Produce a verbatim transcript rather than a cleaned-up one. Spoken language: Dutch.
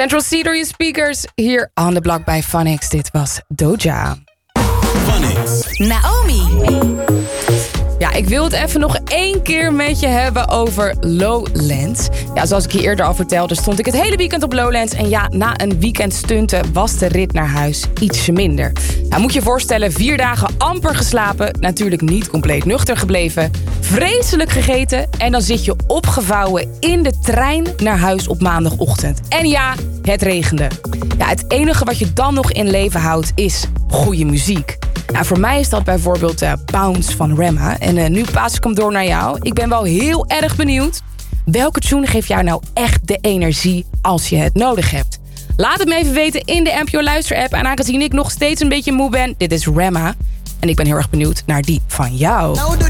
Central C door je speakers. Hier on the block bij Phonics. Dit was Doja. Phonics. Naomi. Ja, ik wil het even nog één keer met je hebben over Lowlands. Ja, zoals ik je eerder al vertelde, stond ik het hele weekend op Lowlands. En ja, na een weekend stunten was de rit naar huis ietsje minder. Nou, moet je je voorstellen, vier dagen amper geslapen. Natuurlijk niet compleet nuchter gebleven. Vreselijk gegeten. En dan zit je opgevouwen in de trein naar huis op maandagochtend. En ja, het regende. Ja, het enige wat je dan nog in leven houdt is goede muziek. Nou, voor mij is dat bijvoorbeeld uh, Bounce van Rema. En uh, nu paas ik hem door naar jou. Ik ben wel heel erg benieuwd. Welke tune geeft jou nou echt de energie als je het nodig hebt? Laat het me even weten in de N P O Luister-app. En aangezien ik nog steeds een beetje moe ben, dit is Rema. En ik ben heel erg benieuwd naar die van jou. Nou,